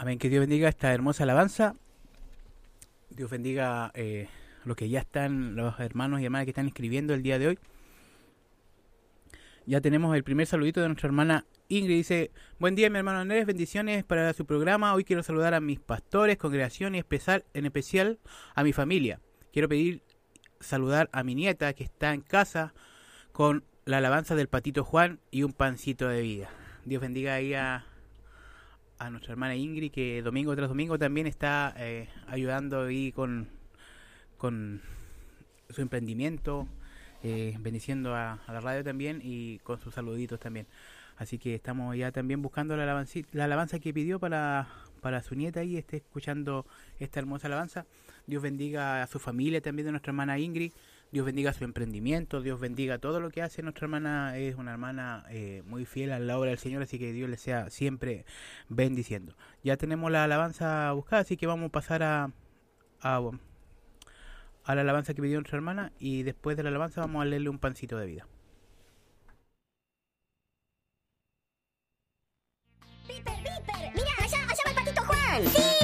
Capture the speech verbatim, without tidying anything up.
Amén, que Dios bendiga esta hermosa alabanza. Dios bendiga eh, los que ya están, los hermanos y hermanas que están escribiendo el día de hoy. Ya tenemos el primer saludito de nuestra hermana Ingrid. Dice: buen día, mi hermano Andrés, bendiciones para su programa. Hoy quiero saludar a mis pastores, congregación y especial, en especial a mi familia. Quiero pedir saludar a mi nieta que está en casa con la alabanza del Patito Juan y un pancito de vida. Dios bendiga ahí a, a nuestra hermana Ingrid, que domingo tras domingo también está eh, ayudando ahí con, con su emprendimiento, eh, bendiciendo a, a la radio también y con sus saluditos también. Así que estamos ya también buscando la alabanza, la alabanza que pidió para, para su nieta y esté escuchando esta hermosa alabanza. Dios bendiga a su familia también de nuestra hermana Ingrid. Dios bendiga su emprendimiento, Dios bendiga todo lo que hace nuestra hermana. Es una hermana eh, muy fiel a la obra del Señor, así que Dios le sea siempre bendiciendo. Ya tenemos la alabanza buscada, así que vamos a pasar a, a, a la alabanza que pidió nuestra hermana, y después de la alabanza vamos a leerle un pancito de vida. Piper, Piper, mira, allá, allá va el Patito Juan. ¡Sí!